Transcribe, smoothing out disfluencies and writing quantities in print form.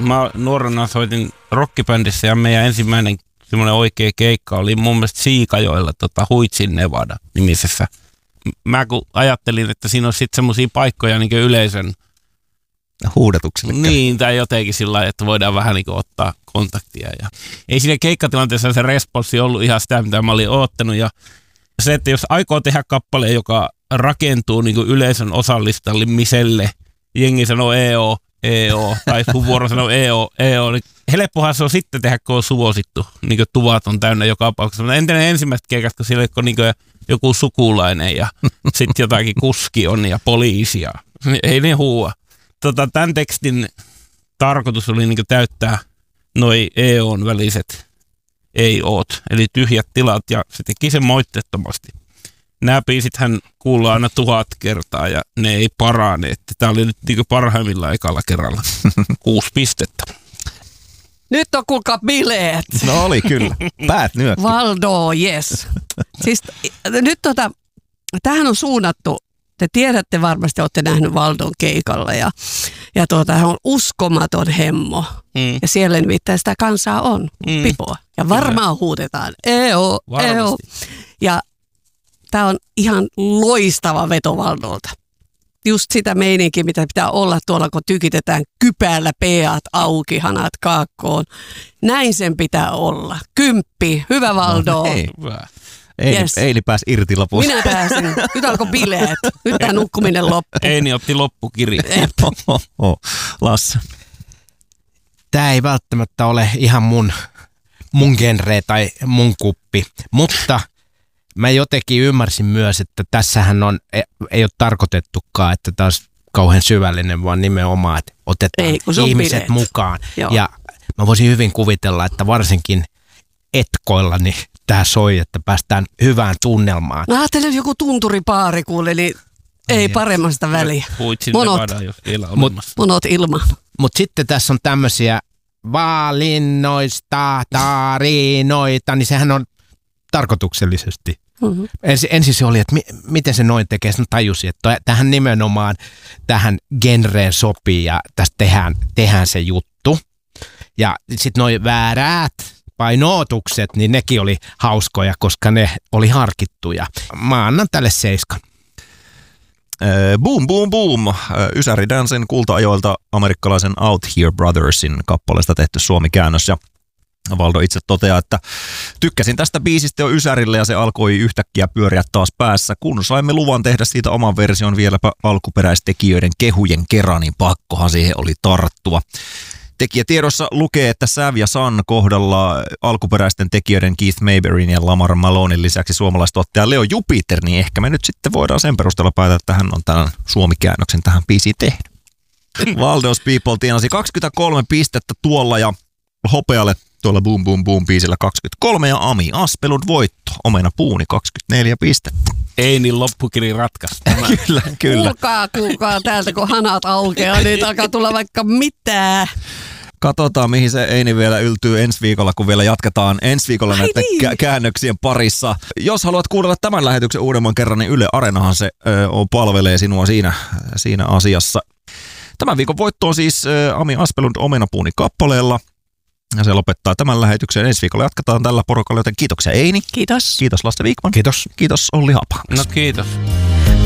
Mä nuorena soitin rockibändissä ja meidän ensimmäinen semmoinen oikea keikka oli mun mielestä Siikajoilla Huitsin Nevada nimisessä. Mä kun ajattelin, että siinä on sitten semmosia paikkoja niin yleisön huudatuksille. Niin, tai jotenkin sillä lailla, että voidaan vähän niin ottaa kontaktia. Ja ei siinä keikkatilanteessa se responssi ollut ihan sitä, mitä mä olin oottanut. Ja se, että jos aikoo tehdä kappaleen, joka rakentuu niin yleisön osallistamiselle, jengi sanoo EO, tai sun vuoro sanoo EO, niin helppohan se on sitten tehdä, kun on suosittu. Niin tuvat on täynnä joka paikassa. Entinen ensimmäistä keikasta, kun siellä on niin joku sukulainen ja sitten jotakin kuski on ja poliisia. Ei ne huua. Tämän tekstin tarkoitus oli niin täyttää noi EOn väliset ei-oot, eli tyhjät tilat, ja se teki sen moitteettomasti. Nämä biisithän kuullaan aina 1000 kertaa, ja ne ei parane. Että tämä oli nyt niin parhaimmillaan ekalla kerralla 6 pistettä. Nyt on kuulkaa bileet. No oli kyllä. Päät nyökki. Valdo, yes. Siis nyt tämähän on suunnattu. Te tiedätte varmasti, olette nähnyt Valdon keikalla ja hän on uskomaton hemmo. Ja siellä nimittäin sitä kansaa on, pipoa. Ja varmaan huudetaan, EO. Ja tämä on ihan loistava veto Valdolta. Just sitä meininkiä, mitä pitää olla tuolla, kun tykitetään kypäällä peat auki, hanat kaakkoon. Näin sen pitää olla. 10, hyvä Valdo. No, hei. Eili pääsi irti lopussa. Minä pääsin. Nyt alkoi bileet. Nyt tämä nukkuminen loppui. Eini otti loppukirjan. Lasse. Tämä ei välttämättä ole ihan mun genre tai mun kuppi, mutta mä jotenkin ymmärsin myös, että tässähän ei ole tarkoitettukaan, että tämä olisi kauhean syvällinen, vaan nimenomaan, että otetaan ihmiset bileet mukaan. Joo. Ja mä voisin hyvin kuvitella, että varsinkin etkoilla niin tämä soi, että päästään hyvään tunnelmaan. Mä ajattelin joku tunturipaari kuule, niin ei paremmasta väliä. Monot ilman. Mutta sitten tässä on tämmöisiä valinnoista tarinoita, niin sehän on tarkoituksellisesti. Mm-hmm. Ensin se oli, että miten se noin tekee. Sitten tajusin, että tähän nimenomaan tähän genreen sopii ja tästä tehdään se juttu. Ja sitten noi väärät painotukset, niin nekin oli hauskoja, koska ne oli harkittuja. Mä annan tälle 7. Boom, boom, boom. Ysäri Dancen kulta-ajoilta amerikkalaisen Out Here Brothersin kappaleesta tehty suomikäännös. Ja Valdo itse toteaa, että tykkäsin tästä biisistä jo Ysärille ja se alkoi yhtäkkiä pyöriä taas päässä. Kun saimme luvan tehdä siitä oman version vieläpä alkuperäistekijöiden kehujen kerran, niin pakkohan siihen oli tarttua. Tekijätiedossa lukee, että Sav ja Sun kohdalla alkuperäisten tekijöiden Keith Mayberryn ja Lamar Malonen lisäksi suomalaistuottaja Leo Jupiter, niin ehkä me nyt sitten voidaan sen perusteella päätä, että hän on tämän suomikäännöksen tähän biisiin tehnyt. Valdos People tienasi 23 pistettä tuolla ja Hopealle tuolla Boom Boom Boom biisillä 23 ja Ami Aspelun voitto. Omena Puuni 24 pistettä. Ei niin loppukiri ratkaista. Kyllä. Kuulkaa täältä, kun hanat aukeaa, niin alkaa tulla vaikka mitään. Katsotaan, mihin se Eini vielä yltyy ensi viikolla, kun vielä jatketaan ensi viikolla näiden käännöksien parissa. Jos haluat kuunnella tämän lähetyksen uudemman kerran, niin Yle Areenahan se palvelee sinua siinä asiassa. Tämän viikon voitto on siis Ami Aspelund Omenapuuni kappaleella. Ja se lopettaa tämän lähetyksen. Ensi viikolla jatketaan tällä porukalla, joten kiitoksia Eini. Kiitos. Kiitos Lasse Viikman. Kiitos. Kiitos Olli Hapa. No kiitos.